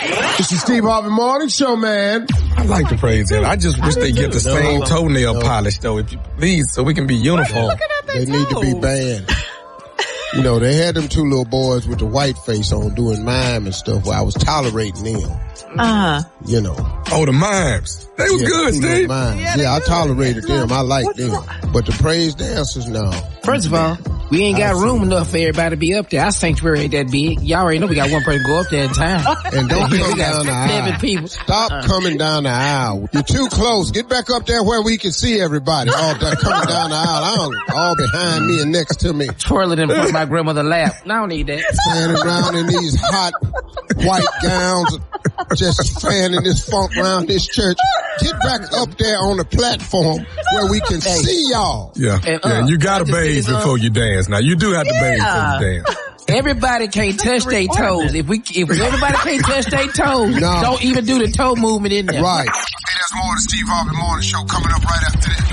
It's the Steve Harvey Morning Show, man. I like the praise that. I just wish they get the same toenail polish, though, if you please, so we can be uniform. They need to be banned. You know, they had them two little boys with the white face on doing mime and stuff where I was tolerating them. You know. Oh, the mimes. They was good, Steve. Yeah, I tolerated them. I liked them. But the praise dancers, no. First of all, we ain't got room enough for everybody to be up there. Our sanctuary ain't that big. Y'all already know we got one person go up there at a time. And don't come down the aisle. 7 people. Stop coming down the aisle. You're too close. Get back up there where we can see everybody. All that coming down the aisle. All behind me and next to me. Twirling in front of my grandmother's lap. I don't need that. Standing around in these hot white gowns, just fanning this funk around this church. Get back up there on the platform where we can see y'all. Yeah, and you gotta bathe before you dance. Now, you do have to bathe before you dance. Everybody can't touch their toes. If everybody can't touch their toes, don't even do the toe movement in there. Right. Hey, there's more of the Steve Harvey Morning Show coming up right after this.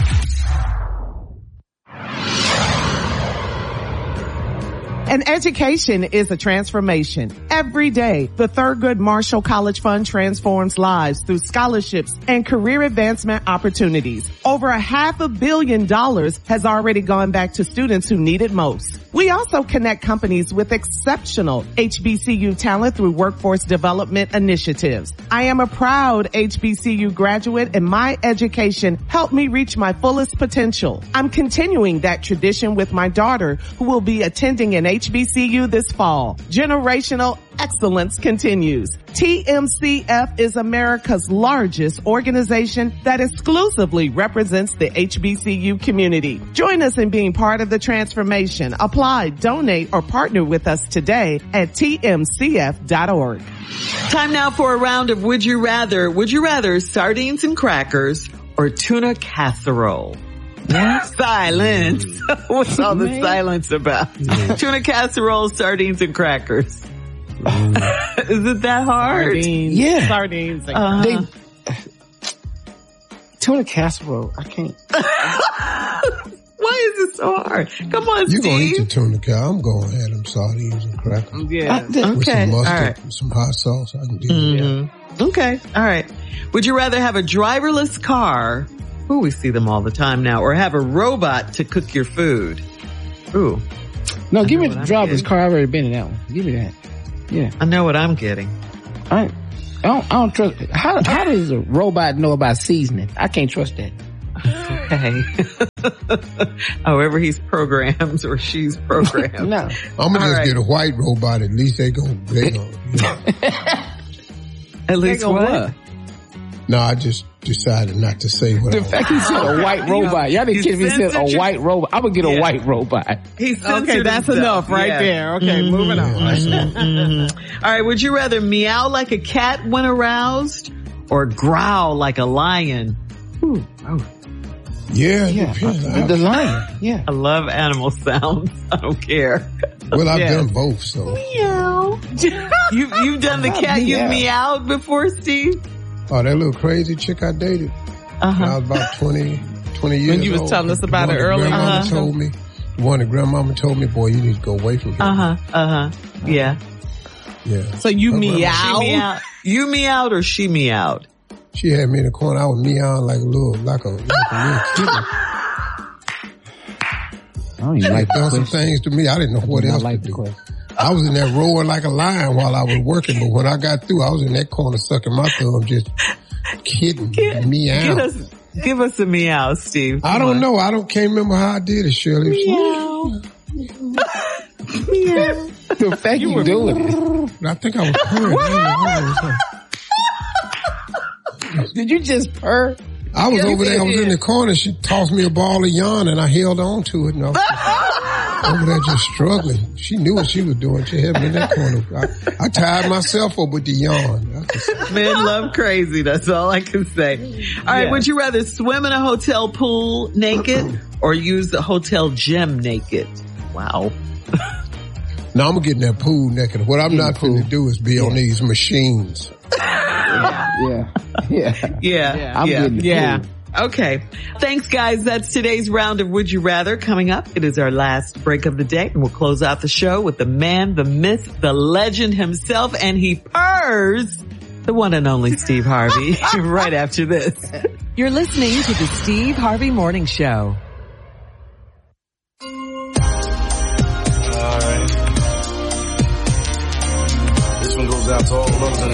An education is a transformation. Every day, the Thurgood Marshall College Fund transforms lives through scholarships and career advancement opportunities. Over $500 million has already gone back to students who need it most. We also connect companies with exceptional HBCU talent through workforce development initiatives. I am a proud HBCU graduate, and my education helped me reach my fullest potential. I'm continuing that tradition with my daughter, who will be attending an HBCU this fall. Generational excellence continues. TMCF is America's largest organization that exclusively represents the HBCU community. Join us in being part of the transformation. Apply, donate, or partner with us today at tmcf.org. Time now for a round of Would You Rather. Would you rather sardines and crackers or tuna casserole? Silence. What's all the silence about? Tuna casserole, sardines, and crackers. Is it that hard? Sardines. Sardines. And Tuna casserole. I can't. Why is it so hard? Come on, Steve. You're going to eat your tuna cow. I'm going to have them sardines and crackers. Yeah. With some mustard, All right. and some hot sauce. I can do that. Okay. All right. Would you rather have a driverless car? Ooh, we see them all the time now. Or have a robot to cook your food? Ooh. No, give me the driver's car. I've already been in that one. Give me that. Yeah. I know what I'm getting. I don't trust. How does a robot know about seasoning? I can't trust that. Okay. However he's programmed or she's programmed. No. I'm going to just get a white robot. At least they go. At least what? No, I just decided not to say what The fact he said a white robot. Y'all didn't kidding me. He said a white robot. I'm going to get a white robot. Okay, that's enough there. Okay, moving on. All right, would you rather meow like a cat when aroused or growl like a lion? Ooh. Oh. Yeah, the lion. Yeah. I love animal sounds. I don't care. Well, I've done both, so. Meow. You've done the cat. You've meowed before, Steve? Oh, that little crazy chick I dated. When I was about 20 years old. When you was telling us about it earlier. The one that grandmama told me, boy, you need to go away from here. Yeah. Yeah. So you meow? You meowed or she meowed? She had me in the corner. I was meowing like a little kitten. I don't even like done some things to me. I didn't know what else to do. I was in there roaring like a lion while I was working, but when I got through, I was in that corner sucking my thumb, just kidding, meow. Give us a meow, Steve. I don't know. Can't remember how I did it, Shirley. Meow. Meow. The fact you were doing it. I think I was purring. Did you just purr? I was over there. I was in the corner. She tossed me a ball of yarn, and I held on to it. And I was over there just struggling. She knew what she was doing. She had me in that corner. I tied myself up with the yarn. Men love crazy. That's all I can say. All right. Would you rather swim in a hotel pool naked or use the hotel gym naked? Wow. No, I'm going to get in that pool naked. What I'm not going to do is be on these machines. Yeah. Okay. Thanks, guys. That's today's round of Would You Rather. Coming up, it is our last break of the day, and we'll close out the show with the man, the myth, the legend himself, and he purrs the one and only Steve Harvey, right after this. You're listening to the Steve Harvey Morning Show. All right. This one goes out to all lovers.